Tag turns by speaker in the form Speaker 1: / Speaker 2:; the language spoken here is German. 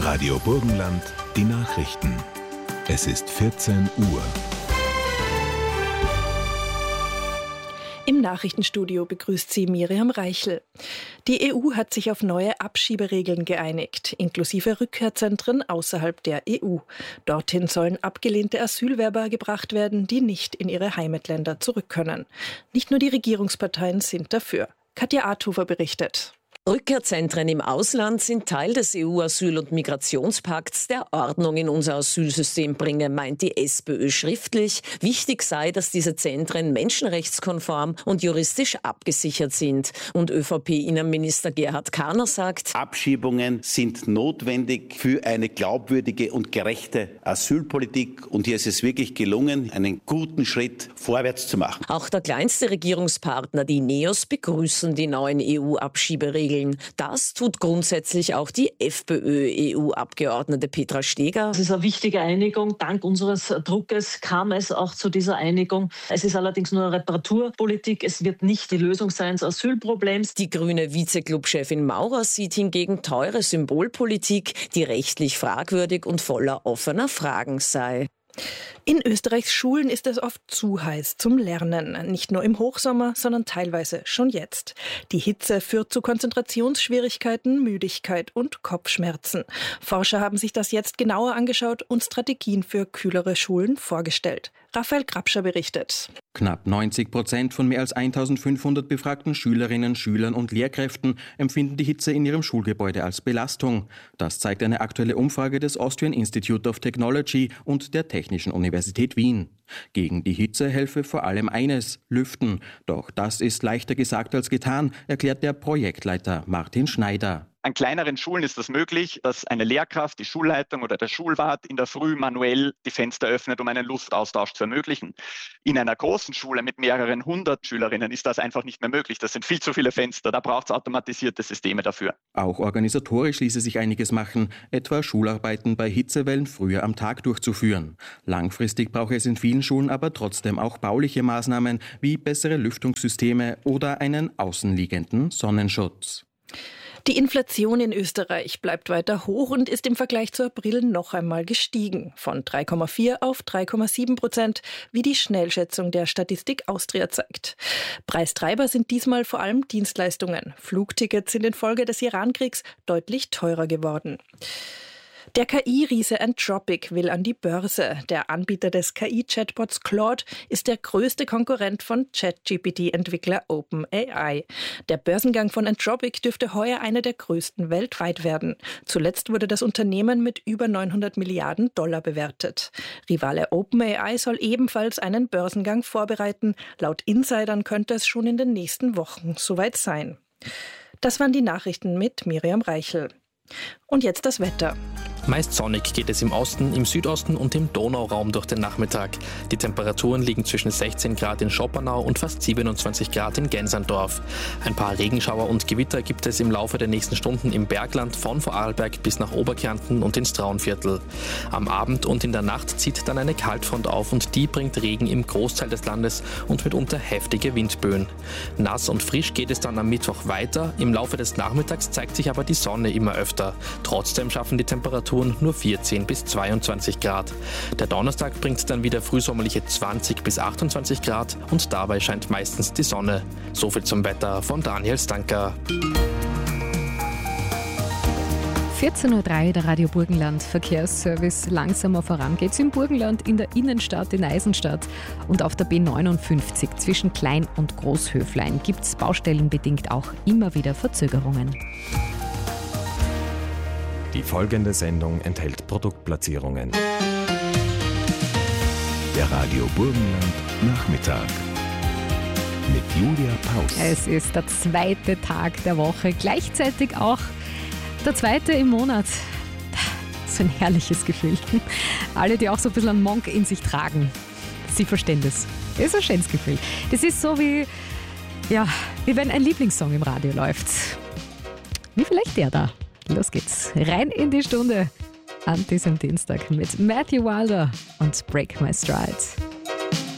Speaker 1: Radio Burgenland, die Nachrichten. Es ist 14 Uhr.
Speaker 2: Im Nachrichtenstudio begrüßt sie Miriam Reichel. Die EU hat sich auf neue Abschieberegeln geeinigt, inklusive Rückkehrzentren außerhalb der EU. Dorthin sollen abgelehnte Asylwerber gebracht werden, die nicht in ihre Heimatländer zurück können. Nicht nur die Regierungsparteien sind dafür. Katja Arthofer berichtet.
Speaker 3: Rückkehrzentren im Ausland sind Teil des EU-Asyl- und Migrationspakts, der Ordnung in unser Asylsystem bringe, meint die SPÖ schriftlich. Wichtig sei, dass diese Zentren menschenrechtskonform und juristisch abgesichert sind. Und ÖVP-Innenminister Gerhard Karner sagt:
Speaker 4: Abschiebungen sind notwendig für eine glaubwürdige und gerechte Asylpolitik. Und hier ist es wirklich gelungen, einen guten Schritt vorwärts zu machen.
Speaker 3: Auch der kleinste Regierungspartner, die NEOS, begrüßen die neuen EU-Abschieberegeln. Das tut grundsätzlich auch die FPÖ-EU-Abgeordnete Petra Steger.
Speaker 5: Es ist eine wichtige Einigung. Dank unseres Druckes kam es auch zu dieser Einigung. Es ist allerdings nur eine Reparaturpolitik. Es wird nicht die Lösung sein des Asylproblems.
Speaker 3: Die grüne Vize-Clubchefin Maurer sieht hingegen teure Symbolpolitik, die rechtlich fragwürdig und voller offener Fragen sei.
Speaker 2: In Österreichs Schulen ist es oft zu heiß zum Lernen. Nicht nur im Hochsommer, sondern teilweise schon jetzt. Die Hitze führt zu Konzentrationsschwierigkeiten, Müdigkeit und Kopfschmerzen. Forscher haben sich das jetzt genauer angeschaut und Strategien für kühlere Schulen vorgestellt. Raphael Grabscher berichtet.
Speaker 6: Knapp 90% von mehr als 1500 befragten Schülerinnen, Schülern und Lehrkräften empfinden die Hitze in ihrem Schulgebäude als Belastung. Das zeigt eine aktuelle Umfrage des Austrian Institute of Technology und der Technischen Universität Wien. Gegen die Hitze helfe vor allem eines: Lüften. Doch das ist leichter gesagt als getan, erklärt der Projektleiter Martin Schneider.
Speaker 7: An kleineren Schulen ist das möglich, dass eine Lehrkraft, die Schulleitung oder der Schulwart in der Früh manuell die Fenster öffnet, um einen Luftaustausch zu ermöglichen. In einer großen Schule mit mehreren hundert Schülerinnen ist das einfach nicht mehr möglich. Das sind viel zu viele Fenster, da braucht es automatisierte Systeme dafür.
Speaker 6: Auch organisatorisch ließe sich einiges machen, etwa Schularbeiten bei Hitzewellen früher am Tag durchzuführen. Langfristig brauche es in vielen Schulen aber trotzdem auch bauliche Maßnahmen wie bessere Lüftungssysteme oder einen außenliegenden Sonnenschutz.
Speaker 2: Die Inflation in Österreich bleibt weiter hoch und ist im Vergleich zu April noch einmal gestiegen. Von 3,4 auf 3,7%, wie die Schnellschätzung der Statistik Austria zeigt. Preistreiber sind diesmal vor allem Dienstleistungen. Flugtickets sind infolge des Irankriegs deutlich teurer geworden. Der KI-Riese Anthropic will an die Börse. Der Anbieter des KI-Chatbots Claude ist der größte Konkurrent von ChatGPT-Entwickler OpenAI. Der Börsengang von Anthropic dürfte heuer einer der größten weltweit werden. Zuletzt wurde das Unternehmen mit über 900 Milliarden Dollar bewertet. Rivale OpenAI soll ebenfalls einen Börsengang vorbereiten. Laut Insidern könnte es schon in den nächsten Wochen soweit sein. Das waren die Nachrichten mit Miriam Reichel. Und jetzt das Wetter.
Speaker 8: Meist sonnig geht es im Osten, im Südosten und im Donauraum durch den Nachmittag. Die Temperaturen liegen zwischen 16 Grad in Schoppernau und fast 27 Grad in Gensandorf. Ein paar Regenschauer und Gewitter gibt es im Laufe der nächsten Stunden im Bergland von Vorarlberg bis nach Oberkärnten und ins Traunviertel. Am Abend und in der Nacht zieht dann eine Kaltfront auf und die bringt Regen im Großteil des Landes und mitunter heftige Windböen. Nass und frisch geht es dann am Mittwoch weiter. Im Laufe des Nachmittags zeigt sich aber die Sonne immer öfter. Trotzdem schaffen die Temperaturen nur 14 bis 22 Grad. Der Donnerstag bringt dann wieder frühsommerliche 20 bis 28 Grad und dabei scheint meistens die Sonne. So viel zum Wetter von Daniel Stanker.
Speaker 9: 14.03 Uhr, der Radio Burgenland Verkehrsservice. Langsamer voran geht's im Burgenland, in der Innenstadt in Eisenstadt und auf der B59 zwischen Klein- und Großhöflein gibt's baustellenbedingt auch immer wieder Verzögerungen.
Speaker 10: Die folgende Sendung enthält Produktplatzierungen.
Speaker 1: Der Radio Burgenland Nachmittag mit Julia Paus.
Speaker 9: Es ist der zweite Tag der Woche, gleichzeitig auch der zweite im Monat. So ein herrliches Gefühl. Alle, die auch so ein bisschen einen Monk in sich tragen, sie verstehen das. Das ist ein schönes Gefühl. Das ist so wie wenn ein Lieblingssong im Radio läuft. Wie vielleicht der da. Los geht's, rein in die Stunde an diesem Dienstag mit Matthew Wilder und Break My Stride.